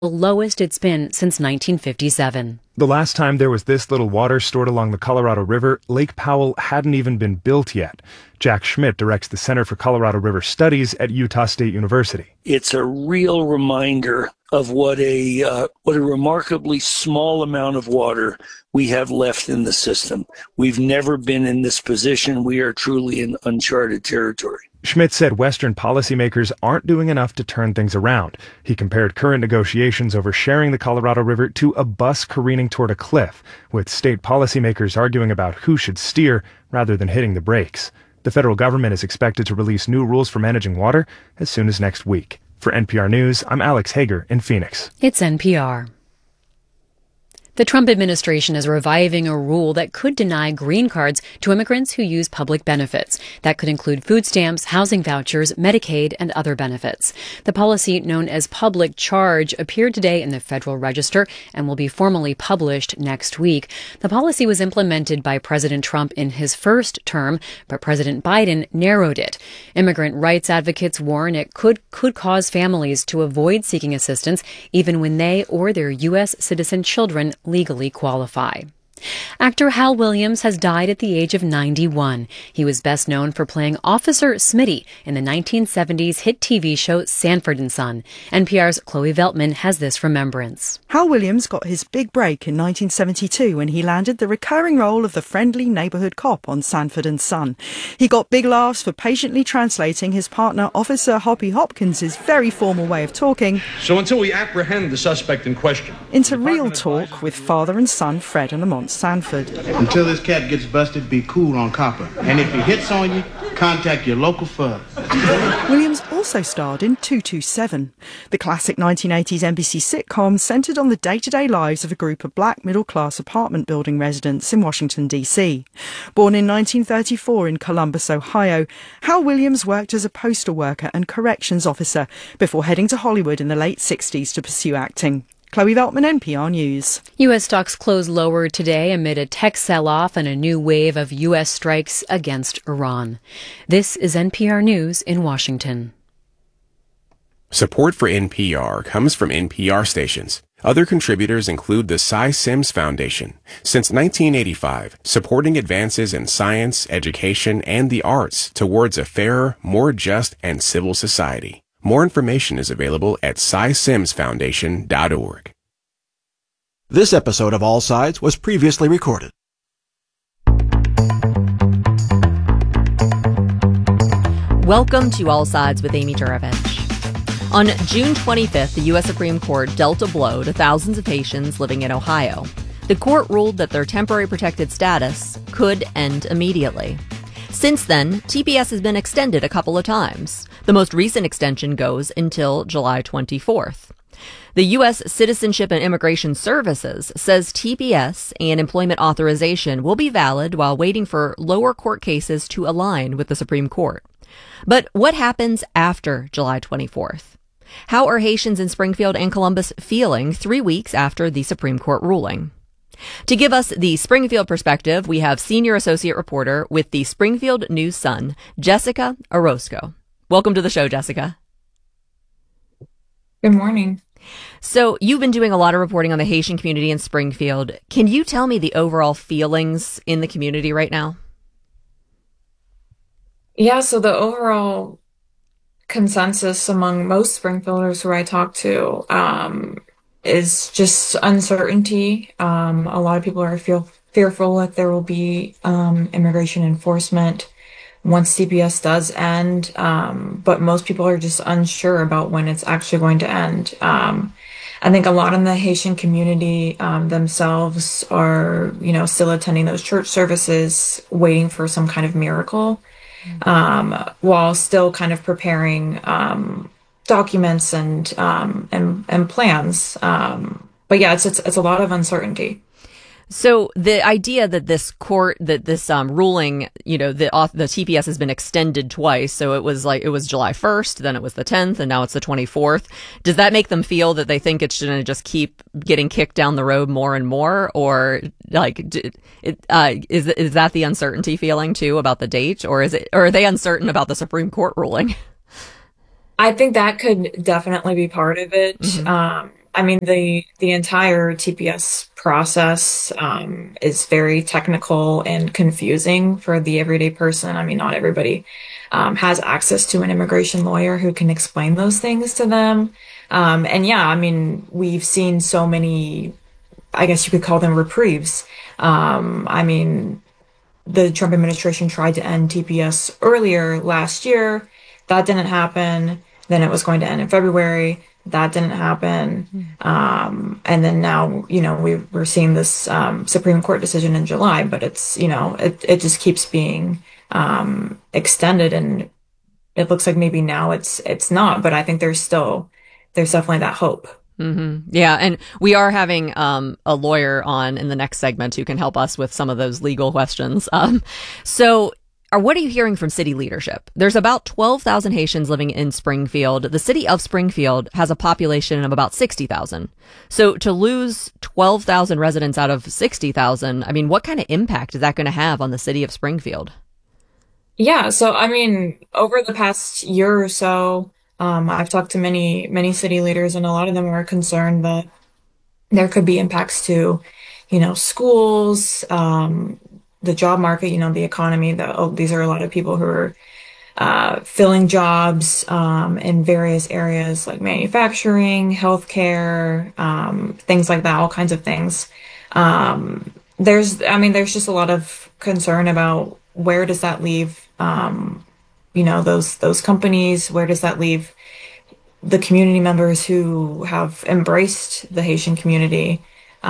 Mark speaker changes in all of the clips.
Speaker 1: the lowest it's been since 1957.
Speaker 2: The last time there was this little water stored along the Colorado River, Lake Powell hadn't even been built yet. Jack Schmidt directs the Center for Colorado River Studies at Utah State University.
Speaker 3: It's a real reminder of what a remarkably small amount of water we have left in the system. We've never been in this position. We are truly in uncharted territory.
Speaker 2: Schmidt said Western policymakers aren't doing enough to turn things around. He compared current negotiations over sharing the Colorado River to a bus careening toward a cliff, with state policymakers arguing about who should steer rather than hitting the brakes. The federal government is expected to release new rules for managing water as soon as next week. For NPR News, I'm Alex Hager in Phoenix.
Speaker 1: It's NPR. The Trump administration is reviving a rule that could deny green cards to immigrants who use public benefits. That could include food stamps, housing vouchers, Medicaid, and other benefits. The policy, known as public charge, appeared today in the Federal Register and will be formally published next week. The policy was implemented by President Trump in his first term, but President Biden narrowed it. Immigrant rights advocates warn it could cause families to avoid seeking assistance even when they or their U.S. citizen children legally qualify. Actor Hal Williams has died at the age of 91. He was best known for playing Officer Smitty in the 1970s hit TV show Sanford and Son. NPR's Chloe Veltman has this remembrance.
Speaker 4: Hal Williams got his big break in 1972 when he landed the recurring role of the friendly neighborhood cop on Sanford and Son. He got big laughs for patiently translating his partner Officer Hoppy Hopkins' very formal way of talking.
Speaker 5: So until we apprehend the suspect in question,
Speaker 4: into real talk with father and son Fred and Lamont Sanford.
Speaker 6: Until this cat gets busted, be cool on copper. And if he hits on you, contact your local FUD.
Speaker 4: Williams also starred in 227. The classic 1980s NBC sitcom centred on the day-to-day lives of a group of black middle-class apartment building residents in Washington, D.C. Born in 1934 in Columbus, Ohio, Hal Williams worked as a postal worker and corrections officer before heading to Hollywood in the late 60s to pursue acting. Chloe Veltman, NPR News.
Speaker 1: U.S. stocks closed lower today amid a tech sell-off and a new wave of U.S. strikes against Iran. This is NPR News in Washington.
Speaker 7: Support for NPR comes from NPR stations. Other contributors include the Cy Sims Foundation. Since 1985, supporting advances in science, education, and the arts towards a fairer, more just, and civil society. More information is available at cysimsfoundation.org.
Speaker 8: This episode of All Sides was previously recorded.
Speaker 9: Welcome to All Sides with Amy Juravich. On June 25th, the U.S. Supreme Court dealt a blow to thousands of Haitians living in Ohio. The court ruled that their temporary protected status could end immediately. Since then, TPS has been extended a couple of times. The most recent extension goes until July 24th. The U.S. Citizenship and Immigration Services says TPS and employment authorization will be valid while waiting for lower court cases to align with the Supreme Court. But what happens after July 24th? How are Haitians in Springfield and Columbus feeling 3 weeks after the Supreme Court ruling? To give us the Springfield perspective, we have senior associate reporter with the Springfield News-Sun, Jessica Orozco. Welcome to the show, Jessica.
Speaker 10: Good morning.
Speaker 9: So you've been doing a lot of reporting on the Haitian community in Springfield. Can you tell me the overall feelings in the community right now?
Speaker 10: Yeah, so the overall consensus among most Springfielders who I talk to is just uncertainty. A lot of people are fearful that there will be immigration enforcement once CPS does end, but most people are just unsure about when it's actually going to end. I think a lot in the Haitian community themselves are, still attending those church services, waiting for some kind of miracle, while still kind of preparing documents and plans. But yeah, it's a lot of uncertainty.
Speaker 9: So the idea that this court, that this ruling, the TPS has been extended twice. So it was July 1st, then it was the 10th, and now it's the 24th. Does that make them feel that they think it's going to just keep getting kicked down the road more and more? Or is that the uncertainty feeling too about the date? Or are they uncertain about the Supreme Court ruling?
Speaker 10: I think that could definitely be part of it. Mm-hmm. I mean, the entire TPS process is very technical and confusing for the everyday person. I mean, not everybody has access to an immigration lawyer who can explain those things to them. And yeah, I mean, we've seen so many, I guess you could call them reprieves. I mean, the Trump administration tried to end TPS earlier last year. That didn't happen. Then it was going to end in February. That didn't happen. And then now, we're seeing this Supreme Court decision in July, but it's, it just keeps being extended, and it looks like maybe now it's not, but I think there's definitely that hope.
Speaker 9: Mm-hmm. Yeah. And we are having a lawyer on in the next segment who can help us with some of those legal questions. What are you hearing from city leadership? There's about 12,000 Haitians living in Springfield. The city of Springfield has a population of about 60,000. So to lose 12,000 residents out of 60,000, I mean, what kind of impact is that going to have on the city of Springfield?
Speaker 10: Yeah. So, I mean, over the past year or so, I've talked to many city leaders, and a lot of them are concerned that there could be impacts to, schools, the job market, the economy. These are a lot of people who are filling jobs in various areas like manufacturing, healthcare, things like that, all kinds of things. There's just a lot of concern about where does that leave, those companies, where does that leave the community members who have embraced the Haitian community?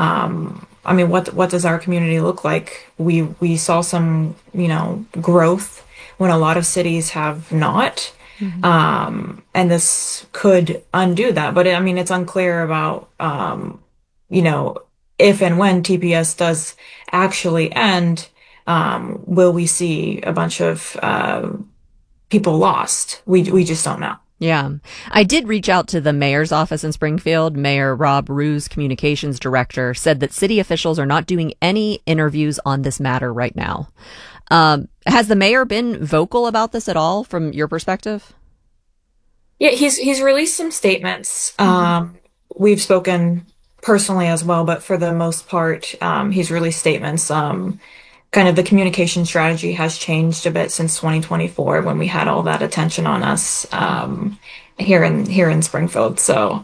Speaker 10: I mean, what does our community look like? We saw some, growth when a lot of cities have not. Mm-hmm. And this could undo that. But it's unclear about, if and when TPS does actually end, will we see a bunch of people lost? We just don't know.
Speaker 9: Yeah. I did reach out to the mayor's office in Springfield. Mayor Rob Ruse, communications director, said that city officials are not doing any interviews on this matter right now. Has the mayor been vocal about this at all from your perspective?
Speaker 10: Yeah, he's released some statements. We've spoken personally as well, but for the most part, he's released statements. Kind of the communication strategy has changed a bit since 2024 when we had all that attention on us here in Springfield. So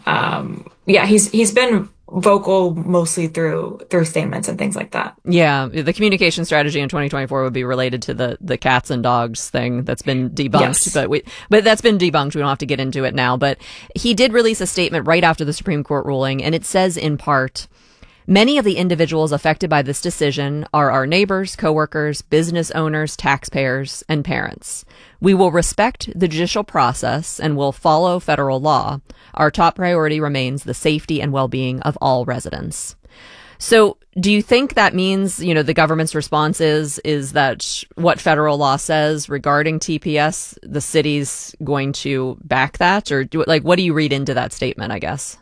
Speaker 10: he's been vocal mostly through statements and things like that. Yeah,
Speaker 9: the communication strategy in 2024 would be related to the cats and dogs thing that's been debunked. Yes. But that's been debunked. We don't have to get into it now. But he did release a statement right after the Supreme Court ruling, and it says in part, many of the individuals affected by this decision are our neighbors, coworkers, business owners, taxpayers, and parents. We will respect the judicial process and will follow federal law. Our top priority remains the safety and well-being of all residents. So do you think that means, the government's response is that what federal law says regarding TPS, the city's going to back that? Or what do you read into that statement, I guess?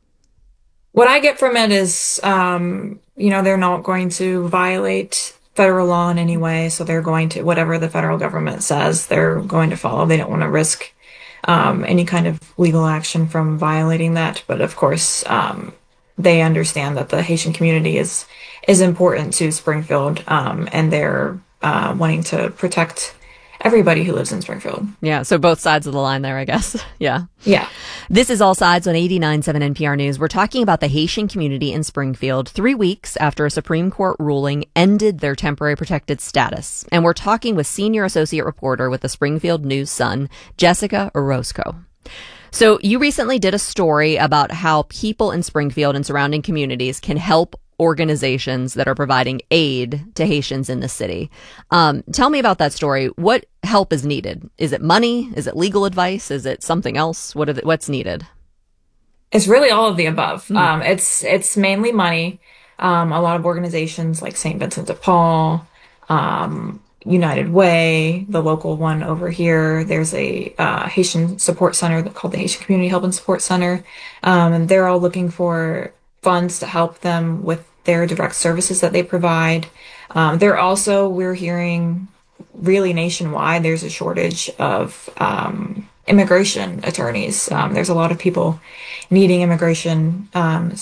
Speaker 10: What I get from it is, they're not going to violate federal law in any way. So they're going to, whatever the federal government says, they're going to follow. They don't want to risk any kind of legal action from violating that. But of course, they understand that the Haitian community is important to Springfield, and they're wanting to protect everybody who lives in Springfield.
Speaker 9: Yeah, so both sides of the line there, I guess. Yeah.
Speaker 10: Yeah.
Speaker 9: This is All Sides on 89.7 NPR News. We're talking about the Haitian community in Springfield 3 weeks after a Supreme Court ruling ended their temporary protected status. And we're talking with senior associate reporter with the Springfield News-Sun, Jessica Orozco. So you recently did a story about how people in Springfield and surrounding communities can help organizations that are providing aid to Haitians in the city. Tell me about that story. What help is needed? Is it money? Is it legal advice? Is it something else? What's needed?
Speaker 10: It's really all of the above. It's mainly money. A lot of organizations like St. Vincent de Paul, United Way, the local one over here. There's a Haitian support center called the Haitian Community Help and Support Center. And they're all looking for funds to help them with their direct services that they provide. We're hearing really nationwide, there's a shortage of immigration attorneys. There's a lot of people needing immigration